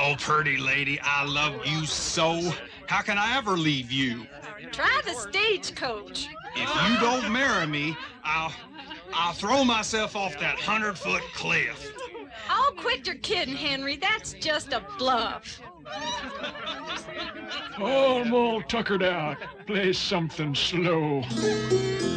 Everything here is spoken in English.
Oh, pretty lady, I love you so. How can I ever leave you? Try the stagecoach. If you don't marry me, I'll throw myself off that 100-foot cliff. Oh, quit your kidding, Henry. That's just a bluff. Oh, I'm all tuckered out. Play something slow.